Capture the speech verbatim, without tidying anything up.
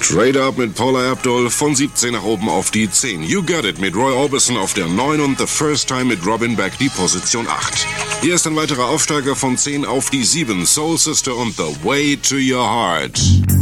Straight Up mit Paula Abdul von siebzehn nach oben auf die zehn. You Got It mit Roy Orbison auf der neun und The First Time mit Robin Beck die Position acht. Hier ist ein weiterer Aufsteiger von zehn auf die sieben. Soul Sister und The Way to Your Heart.